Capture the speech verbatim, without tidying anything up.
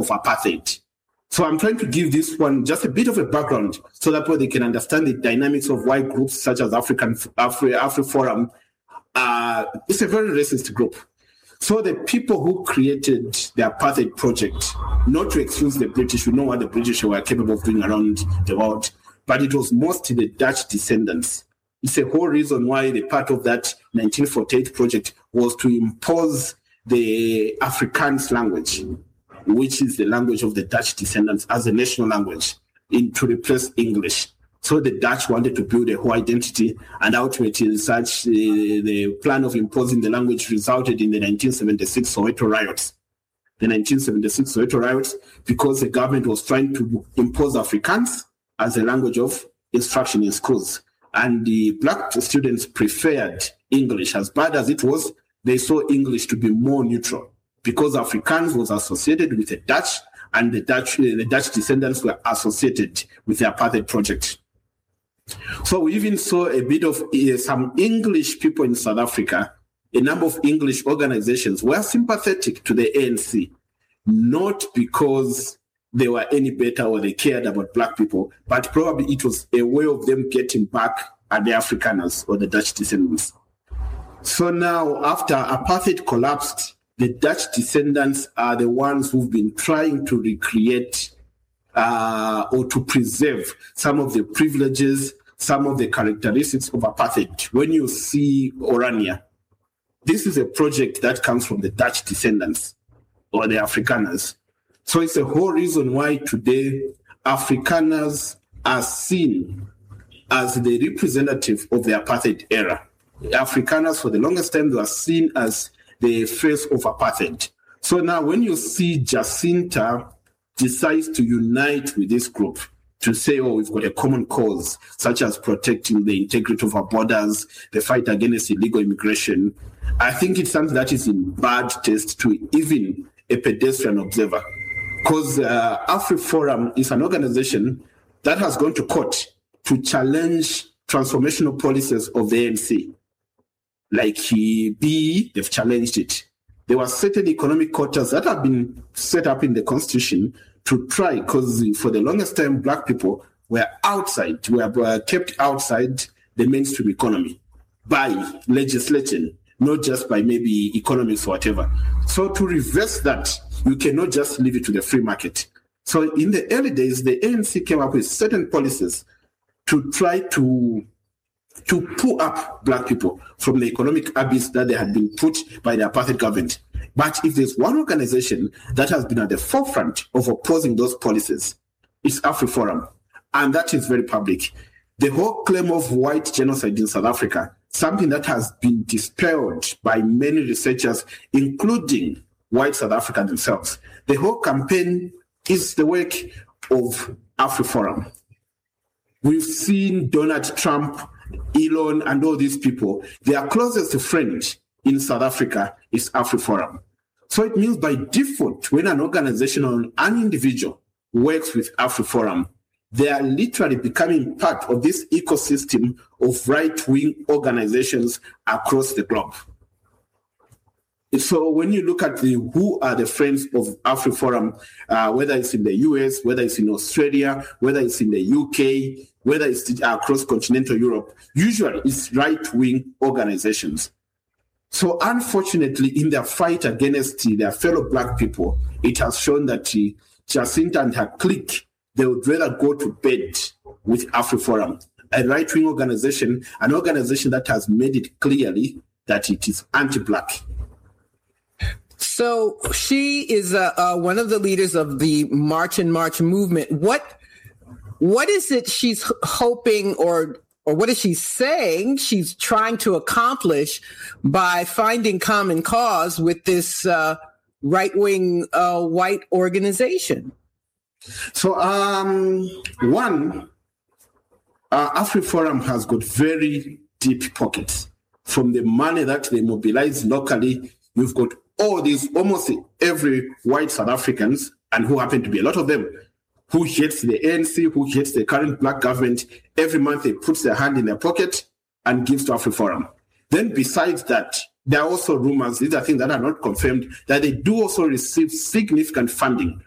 of apartheid. So I'm trying to give this one just a bit of a background so that way they can understand the dynamics of why groups such as African Afri, AfriForum, uh, it's a very racist group. So the people who created the apartheid project, not to excuse the British, we know what the British were capable of doing around the world, but it was mostly the Dutch descendants. It's a whole reason why the part of that nineteen forty-eight project was to impose the Afrikaans language, which is the language of the Dutch descendants, as a national language, in, to replace English. So the Dutch wanted to build a whole identity, and ultimately such uh, the plan of imposing the language resulted in the nineteen seventy-six Soweto riots. The nineteen seventy-six Soweto riots, because the government was trying to impose Afrikaans as a language of instruction in schools. And the black students preferred English. As bad as it was, they saw English to be more neutral, because Afrikaans was associated with the Dutch, and the Dutch, the Dutch descendants were associated with the apartheid project. So we even saw a bit of uh, some English people in South Africa. A number of English organizations were sympathetic to the A N C, not because they were any better or they cared about black people, but probably it was a way of them getting back at the Afrikaners or the Dutch descendants. So now, after apartheid collapsed, the Dutch descendants are the ones who've been trying to recreate uh, or to preserve some of the privileges, some of the characteristics of apartheid. When you see Orania, this is a project that comes from the Dutch descendants or the Afrikaners. So it's a whole reason why today Afrikaners are seen as the representative of the apartheid era. Afrikaners, for the longest time, they were seen as the face of apartheid. So now when you see Jacinta decides to unite with this group to say, oh, we've got a common cause, such as protecting the integrity of our borders, the fight against illegal immigration, I think it's something that is in bad taste to even a pedestrian observer. Because uh, AfriForum is an organization that has gone to court to challenge transformational policies of the A N C. Like B E, they've challenged it. There were certain economic quotas that have been set up in the constitution to try, because for the longest time, black people were outside, were kept outside the mainstream economy by legislation, not just by maybe economics or whatever. So to reverse that, you cannot just leave it to the free market. So in the early days, the A N C came up with certain policies to try to, to pull up black people from the economic abyss that they had been put by the apartheid government. But if there's one organization that has been at the forefront of opposing those policies, it's AfriForum. And that is very public. The whole claim of white genocide in South Africa, something that has been dispelled by many researchers, including white South Africa themselves. The whole campaign is the work of AfriForum. We've seen Donald Trump, Elon, and all these people. Their closest friend in South Africa is AfriForum. So it means by default, when an organization or an individual works with AfriForum, they are literally becoming part of this ecosystem of right-wing organizations across the globe. So when you look at the who are the friends of AfriForum, uh, whether it's in the U S, whether it's in Australia, whether it's in the U K, whether it's across continental Europe, usually it's right-wing organizations. So unfortunately, in their fight against their fellow black people, it has shown that Jacinta and her clique, they would rather go to bed with AfriForum, a right-wing organization, an organization that has made it clearly that it is anti-black. So she is uh, uh, one of the leaders of the March and March movement. What what is it she's hoping, or or what is she saying she's trying to accomplish by finding common cause with this uh, right-wing uh, white organization? So um, one, uh, AfriForum has got very deep pockets. From the money that they mobilize locally, you've got all these, almost every white South Africans, and who happen to be a lot of them, who hates the A N C, who hates the current black government, every month they put their hand in their pocket and gives to AfriForum. Then besides that, there are also rumors, these are things that are not confirmed, that they do also receive significant funding